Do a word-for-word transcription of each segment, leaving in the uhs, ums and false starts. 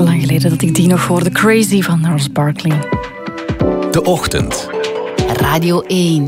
lang geleden dat ik die nog hoorde. Crazy van Gnarls Barkley. De Ochtend. Radio één.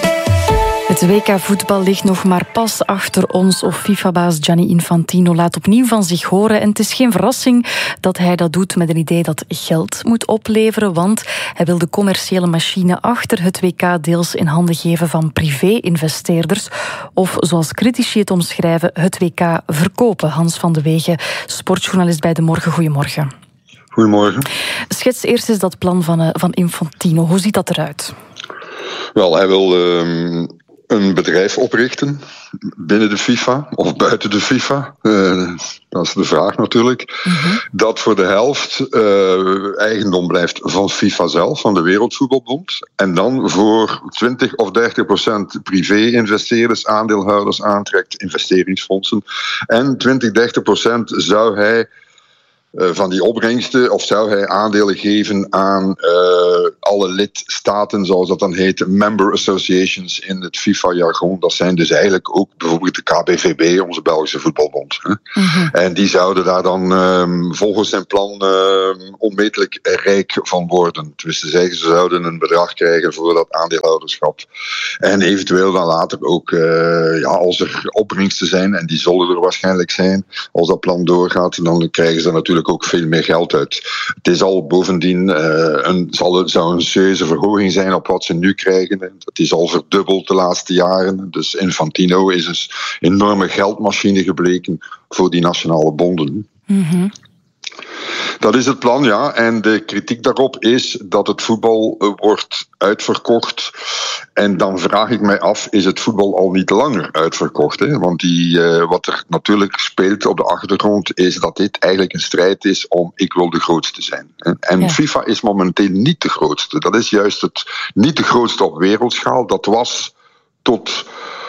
Het W K voetbal ligt nog maar pas achter ons of FIFA-baas Gianni Infantino laat opnieuw van zich horen. En het is geen verrassing dat hij dat doet met een idee dat geld moet opleveren, want hij wil de commerciële machine achter het W K deels in handen geven van privé-investeerders. Of zoals critici het omschrijven, het W K verkopen. Hans van de Wegen, sportjournalist bij De Morgen. Goedemorgen. Goedemorgen. Schets eerst eens dat plan van, van Infantino. Hoe ziet dat eruit? Wel, hij wil uh, een bedrijf oprichten binnen de FIFA of buiten de FIFA. Uh, dat is de vraag natuurlijk. Mm-hmm. Dat voor de helft uh, eigendom blijft van FIFA zelf, van de Wereldvoetbalbond. En dan voor twintig of dertig procent privé-investeerders, aandeelhouders aantrekt, investeringsfondsen. En twintig, dertig procent zou hij Uh, van die opbrengsten, of zou hij aandelen geven aan uh, alle lidstaten, zoals dat dan heet, member associations in het FIFA-jargon. Dat zijn dus eigenlijk ook bijvoorbeeld de K B V B, onze Belgische voetbalbond. Hè? Mm-hmm. En die zouden daar dan um, volgens zijn plan uh, onmetelijk rijk van worden. Dus ze zeggen, ze zouden een bedrag krijgen voor dat aandeelhouderschap. En eventueel dan later ook, uh, ja, als er opbrengsten zijn, en die zullen er waarschijnlijk zijn, als dat plan doorgaat, dan krijgen ze natuurlijk ook veel meer geld uit. Het is al bovendien uh, een, zal, zou een serieuze verhoging zijn op wat ze nu krijgen. Dat is al verdubbeld de laatste jaren. Dus Infantino is een enorme geldmachine gebleken voor die nationale bonden. Mm-hmm. Dat is het plan, ja. En de kritiek daarop is dat het voetbal wordt uitverkocht. En dan vraag ik mij af, is het voetbal al niet langer uitverkocht? Hè? Want die, uh, wat er natuurlijk speelt op de achtergrond is dat dit eigenlijk een strijd is om ik wil de grootste zijn. En ja. FIFA is momenteel niet de grootste. Dat is juist het niet de grootste op wereldschaal. Dat was tot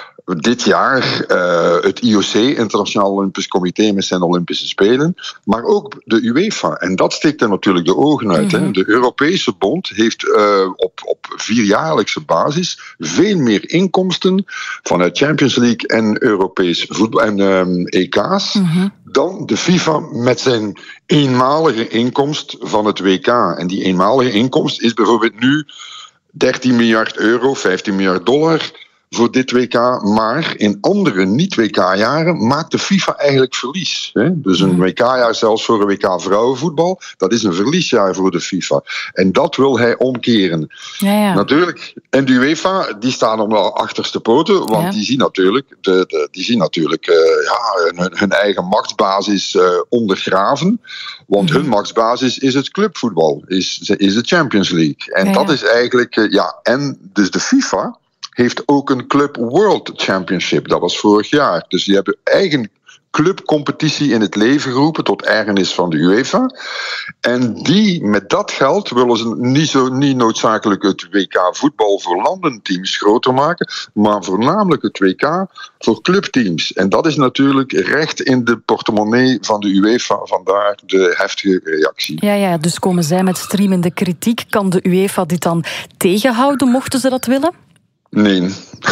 dit jaar uh, het I O C, Internationaal Olympisch Comité, met zijn Olympische Spelen, maar ook de UEFA. En dat steekt er natuurlijk de ogen uit. Mm-hmm. Hè. De Europese Bond heeft uh, op, op vierjaarlijkse basis veel meer inkomsten vanuit Champions League en Europees voetbal en um, E K's mm-hmm. dan de FIFA met zijn eenmalige inkomst van het W K. En die eenmalige inkomst is bijvoorbeeld nu dertien miljard euro, vijftien miljard dollar voor dit W K, maar in andere niet-W K-jaren maakt de FIFA eigenlijk verlies. Hè? Dus een W K-jaar, zelfs voor een W K vrouwenvoetbal, dat is een verliesjaar voor de FIFA. En dat wil hij omkeren. Ja, ja. Natuurlijk. En de UEFA, die staan op de achterste poten, want ja. die zien natuurlijk, de, de, die zien natuurlijk uh, ja, hun, hun eigen machtsbasis uh, ondergraven. Want mm-hmm. hun machtsbasis is het clubvoetbal, is, is de Champions League. En ja, dat ja. is eigenlijk, uh, ja, en dus de FIFA heeft ook een Club World Championship. Dat was vorig jaar. Dus die hebben eigen clubcompetitie in het leven geroepen tot ergernis van de UEFA. En die, met dat geld willen ze niet, zo, niet noodzakelijk het W K voetbal voor landenteams groter maken, maar voornamelijk het W K voor clubteams. En dat is natuurlijk recht in de portemonnee van de UEFA, vandaar de heftige reactie. Ja, ja, dus komen zij met streamende kritiek. Kan de UEFA dit dan tegenhouden, mochten ze dat willen? Nee.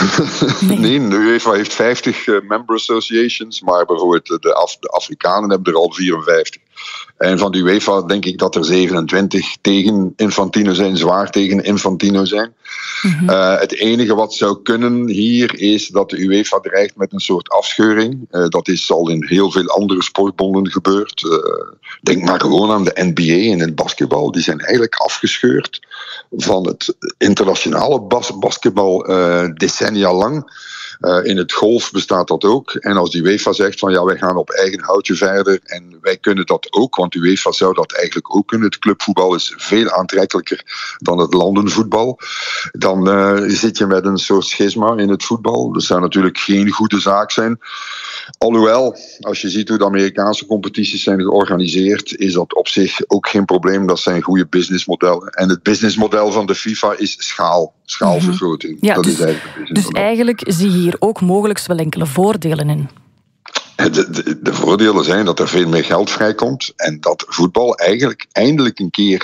nee. nee, de UEFA heeft vijftig uh, member associations, maar bijvoorbeeld de, Af- de Afrikanen hebben er al vierenvijftig. En van de UEFA denk ik dat er zevenentwintig tegen Infantino zijn, zwaar tegen Infantino zijn. Mm-hmm. Uh, het enige wat zou kunnen hier is dat de UEFA dreigt met een soort afscheuring. Uh, dat is al in heel veel andere sportbonden gebeurd. Uh, denk maar gewoon aan de N B A en het basketbal. Die zijn eigenlijk afgescheurd van het internationale bas- basketbal uh, decennia lang. Uh, in het golf bestaat dat ook. En als die UEFA zegt van ja, wij gaan op eigen houtje verder en wij kunnen dat ook, want de UEFA zou dat eigenlijk ook kunnen. Het clubvoetbal is veel aantrekkelijker dan het landenvoetbal. Dan uh, zit je met een soort schisma in het voetbal. Dat zou natuurlijk geen goede zaak zijn. Alhoewel, als je ziet hoe de Amerikaanse competities zijn georganiseerd, is dat op zich ook geen probleem. Dat zijn goede businessmodellen. En het businessmodel van de FIFA is schaal. Schaalvergroting. Ja, dat dus, is eigenlijk het businessmodel. Dus eigenlijk zie je hier ook mogelijk wel enkele voordelen in. De, de, de voordelen zijn dat er veel meer geld vrijkomt en dat voetbal eigenlijk eindelijk een keer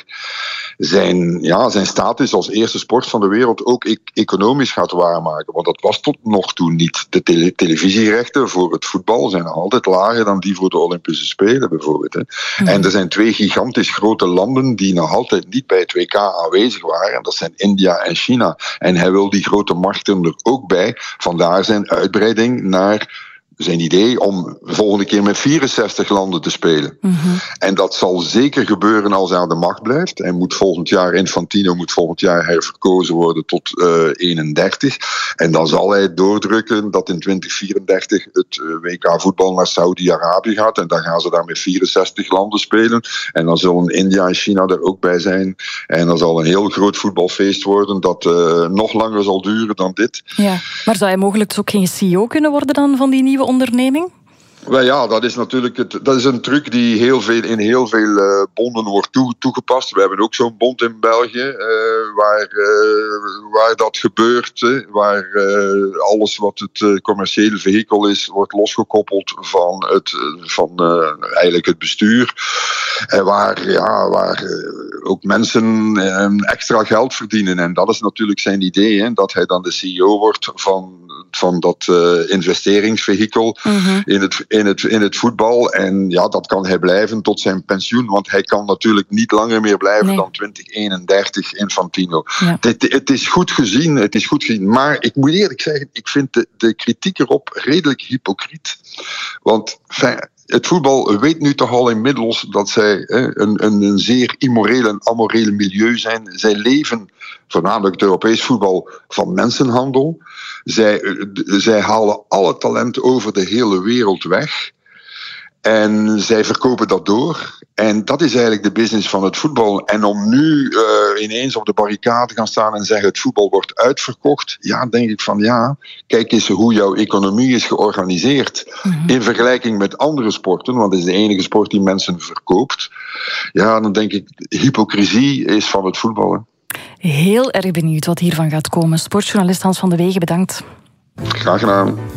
zijn, ja, zijn status als eerste sport van de wereld ook e- economisch gaat waarmaken. Want dat was tot nog toe niet. De tele- televisierechten voor het voetbal zijn altijd lager dan die voor de Olympische Spelen bijvoorbeeld. Hè. Mm. En er zijn twee gigantisch grote landen die nog altijd niet bij het W K aanwezig waren. En dat zijn India en China. En hij wil die grote markten er ook bij. Vandaar zijn uitbreiding naar zijn idee om de volgende keer met vierenzestig landen te spelen. Mm-hmm. En dat zal zeker gebeuren als hij aan de macht blijft. Hij moet volgend jaar, Infantino moet volgend jaar herverkozen worden tot uh, eenendertig. En dan zal hij doordrukken dat in twintig vierendertig het uh, W K voetbal naar Saudi-Arabië gaat. En dan gaan ze daar met vierenzestig landen spelen. En dan zullen India en China er ook bij zijn. En dan zal een heel groot voetbalfeest worden dat uh, nog langer zal duren dan dit. Ja, maar zou hij mogelijk dus ook geen C E O kunnen worden dan van die nieuwe onderneming? Wel ja, dat is natuurlijk het, dat is een truc die heel veel, in heel veel uh, bonden wordt toe, toegepast. We hebben ook zo'n bond in België uh, waar, uh, waar dat gebeurt. Uh, waar uh, alles wat het uh, commerciële vehikel is, wordt losgekoppeld van het, uh, van, uh, eigenlijk het bestuur. En waar, ja, waar uh, ook mensen uh, extra geld verdienen. En dat is natuurlijk zijn idee, hè, dat hij dan de C E O wordt van, van dat uh, investeringsvehikel mm-hmm. in het In het, in het voetbal. En ja, dat kan hij blijven tot zijn pensioen. Want hij kan natuurlijk niet langer meer blijven nee. dan twintig eenendertig Infantino. Ja. Het, het is goed gezien, het is goed gezien. Maar ik moet eerlijk zeggen, ik vind de, de kritiek erop redelijk hypocriet. Want fijn, het voetbal weet nu toch al inmiddels dat zij hè, een, een, een zeer immoreel en amoreel milieu zijn. Zij leven, voornamelijk het Europees voetbal, van mensenhandel. Zij, zij halen alle talent over de hele wereld weg. En zij verkopen dat door. En dat is eigenlijk de business van het voetbal. En om nu uh, ineens op de barricade te gaan staan en zeggen het voetbal wordt uitverkocht. Ja, denk ik van ja, kijk eens hoe jouw economie is georganiseerd. Mm-hmm. In vergelijking met andere sporten, want het is de enige sport die mensen verkoopt. Ja, dan denk ik, hypocrisie is van het voetballen. Heel erg benieuwd wat hiervan gaat komen. Sportjournalist Hans van de Wegen, bedankt. Graag gedaan.